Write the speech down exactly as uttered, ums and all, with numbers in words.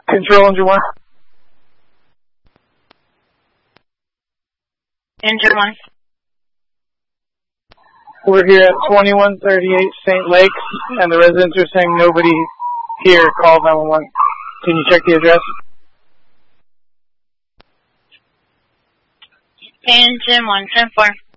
Control engine one. Engine one. We're here at twenty-one thirty-eight Saint Lakes, and the residents are saying nobody here. Call nine one one. Can you check the address? Engine one, ten four.